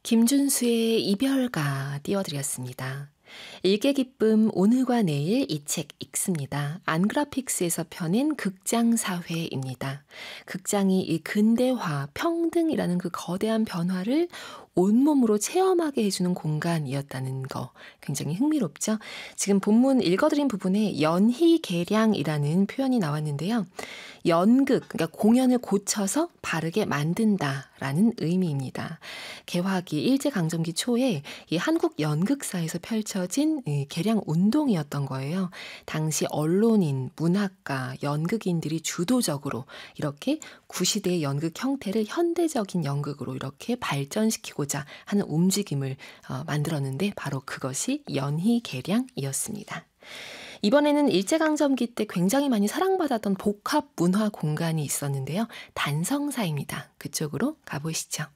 김준수의 이별가 띄워드렸습니다. 일개 기쁨 오늘과 내일 이 책 읽습니다. 안그래픽스에서 펴낸 극장사회입니다. 극장이 이 근대화, 평등이라는 그 거대한 변화를 온몸으로 체험하게 해주는 공간이었다는 거 굉장히 흥미롭죠? 지금 본문 읽어드린 부분에 연희계량이라는 표현이 나왔는데요. 연극, 그러니까 공연을 고쳐서 바르게 만든다라는 의미입니다. 개화기 일제강점기 초에 이 한국 연극사에서 펼쳐진 계량 운동이었던 거예요. 당시 언론인, 문학가, 연극인들이 주도적으로 이렇게 구시대의 연극 형태를 현대적인 연극으로 이렇게 발전시키고자 하는 움직임을 만들었는데 바로 그것이 연희계량이었습니다. 이번에는 일제강점기 때 굉장히 많이 사랑받았던 복합 문화 공간이 있었는데요. 단성사입니다. 그쪽으로 가보시죠.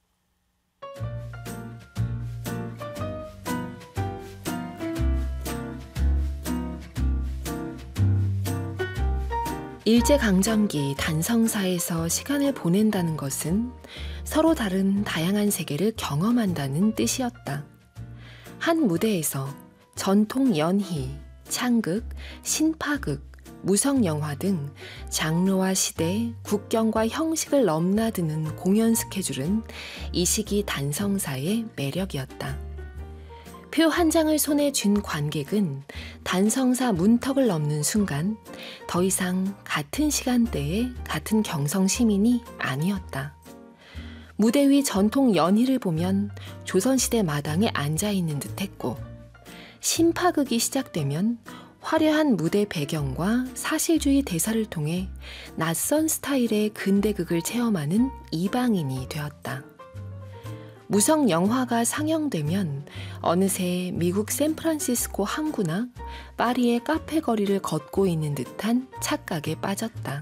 일제강점기 단성사에서 시간을 보낸다는 것은 서로 다른 다양한 세계를 경험한다는 뜻이었다. 한 무대에서 전통 연희, 창극, 신파극, 무성영화 등 장르와 시대, 국경과 형식을 넘나드는 공연 스케줄은 이 시기 단성사의 매력이었다. 표 한 장을 손에 쥔 관객은 단성사 문턱을 넘는 순간 더 이상 같은 시간대에 같은 경성 시민이 아니었다. 무대 위 전통 연희를 보면 조선시대 마당에 앉아있는 듯했고 신파극이 시작되면 화려한 무대 배경과 사실주의 대사를 통해 낯선 스타일의 근대극을 체험하는 이방인이 되었다. 무성 영화가 상영되면 어느새 미국 샌프란시스코 항구나 파리의 카페 거리를 걷고 있는 듯한 착각에 빠졌다.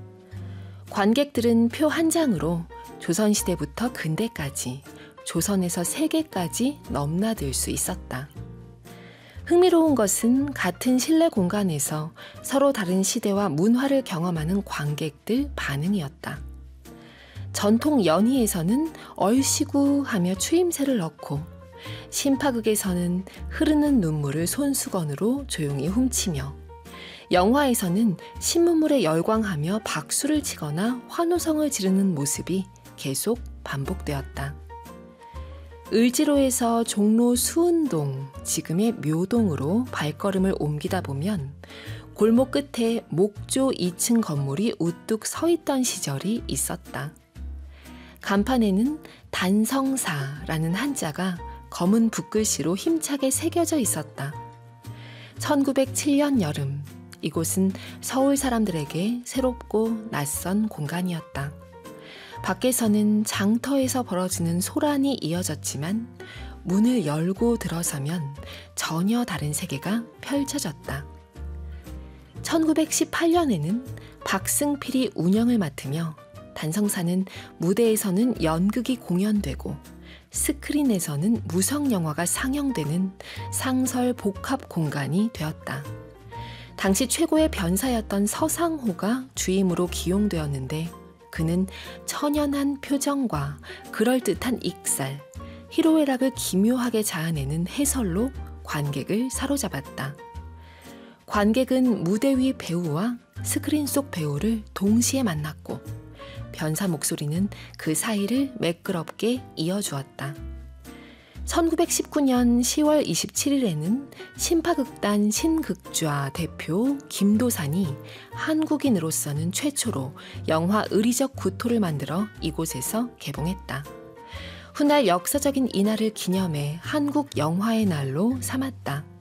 관객들은 표 한 장으로 조선시대부터 근대까지, 조선에서 세계까지 넘나들 수 있었다. 흥미로운 것은 같은 실내 공간에서 서로 다른 시대와 문화를 경험하는 관객들 반응이었다. 전통 연희에서는 얼씨구 하며 추임새를 넣고 신파극에서는 흐르는 눈물을 손수건으로 조용히 훔치며 영화에서는 신문물에 열광하며 박수를 치거나 환호성을 지르는 모습이 계속 반복되었다. 을지로에서 종로 수은동, 지금의 묘동으로 발걸음을 옮기다 보면 골목 끝에 목조 2층 건물이 우뚝 서 있던 시절이 있었다. 간판에는 단성사라는 한자가 검은 붓글씨로 힘차게 새겨져 있었다. 1907년 여름, 이곳은 서울 사람들에게 새롭고 낯선 공간이었다. 밖에서는 장터에서 벌어지는 소란이 이어졌지만 문을 열고 들어서면 전혀 다른 세계가 펼쳐졌다. 1918년에는 박승필이 운영을 맡으며 단성사는 무대에서는 연극이 공연되고 스크린에서는 무성영화가 상영되는 상설 복합 공간이 되었다. 당시 최고의 변사였던 서상호가 주임으로 기용되었는데 그는 천연한 표정과 그럴듯한 익살, 희로애락을 기묘하게 자아내는 해설로 관객을 사로잡았다. 관객은 무대 위 배우와 스크린 속 배우를 동시에 만났고 변사 목소리는 그 사이를 매끄럽게 이어주었다. 1919년 10월 27일에는 신파극단 신극좌 대표 김도산이 한국인으로서는 최초로 영화 의리적 구토를 만들어 이곳에서 개봉했다. 훗날 역사적인 이날을 기념해 한국 영화의 날로 삼았다.